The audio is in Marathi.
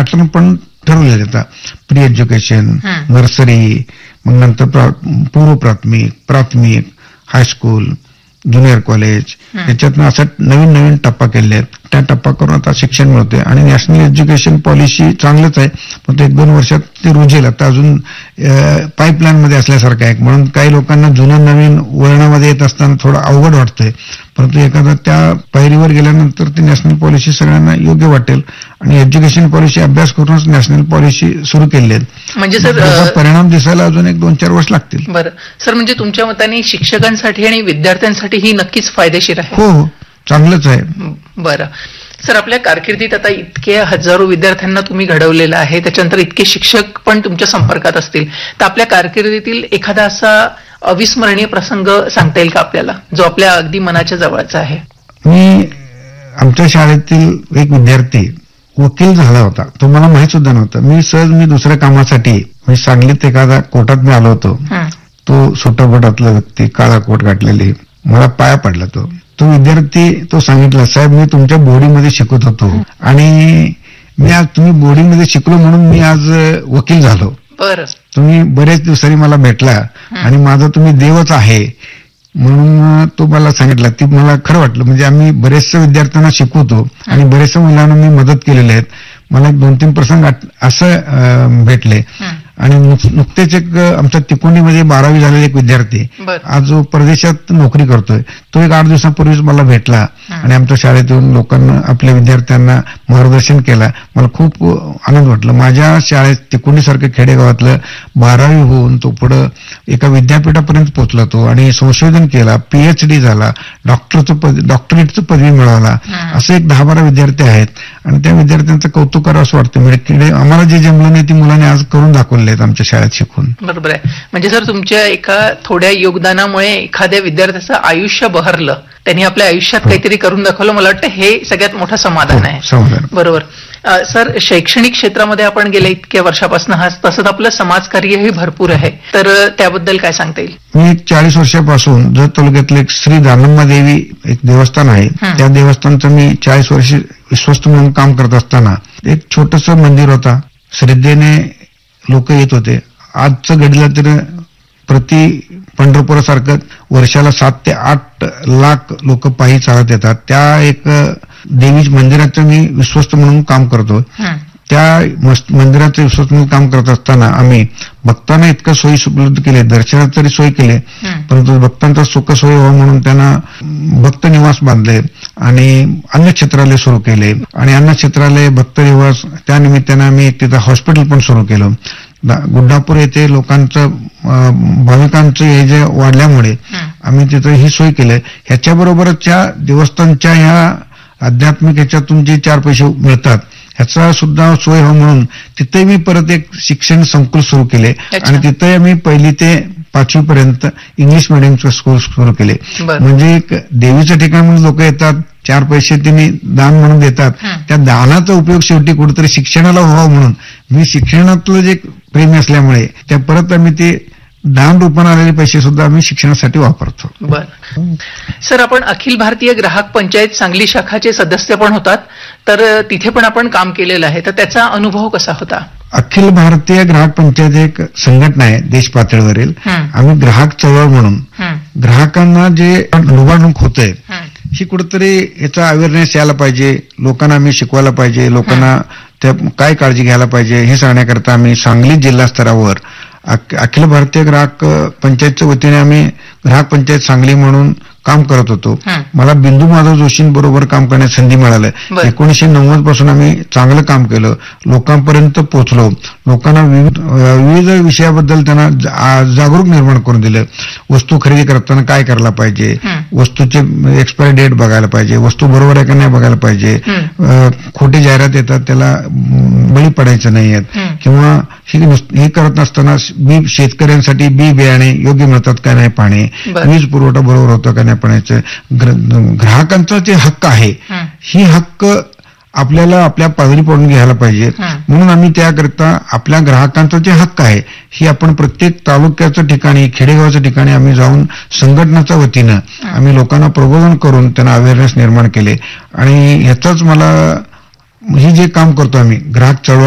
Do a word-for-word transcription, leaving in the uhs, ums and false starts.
त्यातून पण ठरवलेले आता प्री एज्युकेशन, नर्सरी, मग नंतर पूर्व प्राथमिक, प्राथमिक, हायस्कूल, ज्युनियर कॉलेज, याच्यातनं असं नवीन नवीन टप्पा केले आहेत. त्या टप्पा करून आता शिक्षण मिळते आणि नॅशनल एज्युकेशन पॉलिसी चांगलंच आहे, पण ते एक दोन वर्षात ते रुजेल. आता अजून पाईपलाईन मध्ये असल्यासारखं आहे, म्हणून काही लोकांना जुनं नवीन वळणामध्ये येत असताना थोडं अवघड वाटतंय, परंतु एखादा त्या पायरीवर गेल्यानंतर ती नॅशनल पॉलिसी सगळ्यांना योग्य वाटेल आणि एज्युकेशन पॉलिसी अभ्यास करूनच नॅशनल पॉलिसी सुरू केली आहे. म्हणजे सर परिणाम दिसायला अजून एक दोन चार वर्ष लागतील. बरं सर, म्हणजे तुमच्या मताने शिक्षकांसाठी आणि विद्यार्थ्यांसाठी ही नक्कीच फायदेशीर आहे. हो, चांगलंच आहे. बरं सर, आपल्या कारकिर्दीत आता इतके हजारो विद्यार्थ्यांना तुम्ही घडवलेलं आहे, त्याच्यानंतर इतके शिक्षक पण तुमच्या संपर्कात असतील, तर आपल्या कारकिर्दीतील एखादा असा अविस्मरणीय प्रसंग सांगता येईल का आपल्याला, जो आपल्या अगदी मनाच्या जवळचा आहे? मी आमच्या शाळेतील एक विद्यार्थी वकील झाला होता, तो मला माहित सुद्धा नव्हतं. मी सहज मी दुसऱ्या कामासाठी मी सांगलीत एखादा कोर्टात मी आलो होतो. तो सुटबटातला व्यक्ती, काळा कोट घातलेली, मला पाया पडला. तो तो विद्यार्थी तो सांगितला, साहेब मी तुमच्या बोर्डीमध्ये शिकत होतो आणि मी आज तुम्ही बोर्डिंगमध्ये शिकलो म्हणून मी आज वकील झालो. बरं, तुम्ही बरेच दिवसांनी मला भेटला आणि माझा तुम्ही देवच आहे म्हणून तो मला सांगितला. ती मला खरं वाटलं. म्हणजे आम्ही बरेचशा विद्यार्थ्यांना शिकवतो आणि बरेचशा मुलांना मी मदत केलेली आहेत. मला एक दोन तीन प्रसंग असं भेटले आणि नुकतेच एक आमच्या तिकोंडीमध्ये बारावी झालेला एक विद्यार्थी आज जो परदेशात नोकरी करतोय, तो एक आठ दिवसांपूर्वीच मला भेटला आणि आमच्या शाळेत येऊन लोकांना, आपल्या विद्यार्थ्यांना मार्गदर्शन केलं. मला खूप आनंद वाटला. माझ्या शाळेत तिकोंडीसारख्या खेडेगावातलं बारावी होऊन तो पुढं एका विद्यापीठापर्यंत पोहोचला तो आणि संशोधन केला, पीएचडी झाला, डॉक्टरचं पद डॉक्टरेटचं पदवी मिळवला. असे एक दहा बारा विद्यार्थी आहेत आणि त्या विद्यार्थ्यांचं कौतुक करावं असं वाटतं. म्हणजे आम्हाला जे जमलं नाही ती मुलांनी आज करून दाखवले आहेत आमच्या शाळेत शिकून. बरोबर आहे. म्हणजे सर, तुमच्या एका थोड्या योगदानामुळे एखाद्या विद्यार्थ्याचं आयुष्य बहरलं, त्यांनी आपल्या आयुष्यात काहीतरी करून दाखवलं, मला वाटतं हे सगळ्यात मोठं समाधान आहे. समाधान. बरोबर. सर, शैक्षणिक क्षेत्रामध्ये आपण गेल्या इतक्या वर्षापासून आहात, तसंच आपलं समाजकार्यही भरपूर आहे, तर त्याबद्दल काय सांगता येईल? मी चाळीस वर्षापासून जत तालुक्यातलं एक श्री दानम्मा देवी एक देवस्थान आहे, त्या देवस्थानचं मी चाळीस वर्ष विश्वस्त म्हणून काम करत असताना एक छोटस मंदिर होता, श्रद्धेने लोक येत होते. आजचं घडीला तर प्रति पंढरपुरासारखं वर्षाला सात ते आठ लाख लोक पायी चालत येतात. त्या एक देवी मंदिराचं मी विश्वस्त म्हणून काम करतो. त्या मंदिराचं विश्वस्त म्हणून काम करत असताना आम्ही भक्तांना इतकं सोयी उपलब्ध केले, दर्शनात तरी सोय केले, परंतु भक्तांचा सुख सोय व्हावं म्हणून त्यांना भक्त निवास बांधले आणि अन्न क्षेत्रालय सुरू केले आणि अन्न क्षेत्रालय, भक्त निवास, त्या निमित्तानं आम्ही तिथं हॉस्पिटल पण सुरू केलं. गुड्डापूर येथे लोकांचं, भाविकांचं हे जे वाढल्यामुळे आम्ही तिथं ही सोय केली. ह्याच्याबरोबरच त्या देवस्थानच्या ह्या आध्यात्मिक ह्याच्यातून जे चार पैसे मिळतात ह्याचा सुद्धा सोय हो म्हणून तिथे मी परत एक शिक्षण संकुल सुरू केले आणि तिथे आम्ही पहिली ते पाचवी पर्यंत इंग्लिश मिडियमचे स्कूल सुरू केले. म्हणजे एक देवीचं ठिकाण म्हणून लोक येतात, चार पैसे त्यांनी दान म्हणून देतात, त्या दानाचा उपयोग शेवटी कुठेतरी शिक्षणाला व्हावा म्हणून मी शिक्षणातलं जे प्रेमी असल्यामुळे त्या परत आम्ही ते दान रूपाने आलेले पैसे सुद्धा आम्ही शिक्षणासाठी वापरतो. बरं सर, आपण अखिल भारतीय ग्राहक पंचायत सांगली शाखाचे सदस्य पण होतात, तर तिथे पण आपण काम केलेलं आहे, तर त्याचा अनुभव कसा होता? अखिल भारतीय ग्राहक पंचायत एक संघटना आहे देश पातळीवरील. आम्ही ग्राहक चळवळ म्हणून ग्राहकांना जे लुबाडणूक होतंय ही कुठेतरी याचा अवेअरनेस यायला पाहिजे, लोकांना आम्ही शिकवायला पाहिजे, लोकांना त्या काय काळजी घ्यायला पाहिजे हे सांगण्याकरता आम्ही सांगली जिल्हा स्तरावर अखिल भारतीय ग्राहक पंचायतच्या वतीने आम्ही ग्राहक पंचायत सांगली म्हणून काम करत होतो. मला बिंदू माधव जोशींबरोबर काम करण्याची संधी मिळाली. एकोणीसशे नव्वद पासून आम्ही चांगलं काम केलं, लोकांपर्यंत पोहोचलो, लोकांना विविध विविध विषयाबद्दल त्यांना जागरूक निर्माण करून दिलं. वस्तू खरेदी करताना काय करायला पाहिजे, वस्तूची एक्सपायरी डेट बघायला पाहिजे, वस्तू बरोबर आहे का नाही बघायला पाहिजे, खोटी जाहिरात येतात त्याला बळी पडायचं नाहीयेत, किंवा हे करत असताना बी शेतकऱ्यांसाठी बी बियाणे योग्य मिळतात का नाही, पाणी वीज पुरवठा बरोबर होतो का नाही पाण्याचं, ग्राहकांचा जे हक्क आहे ही हक्क आपल्याला आपल्या पातळी पडून घ्यायला पाहिजे. म्हणून आम्ही त्याकरता आपल्या ग्राहकांचा जे हक्क आहे ही आपण प्रत्येक तालुक्याच्या ठिकाणी, खेडेगावच्या ठिकाणी आम्ही जाऊन संघटनेच्या वतीनं आम्ही लोकांना प्रबोधन करून त्यांना अवेअरनेस निर्माण केले आणि ह्याचाच मला हे जे काम करतो आम्ही ग्राहक चळवळ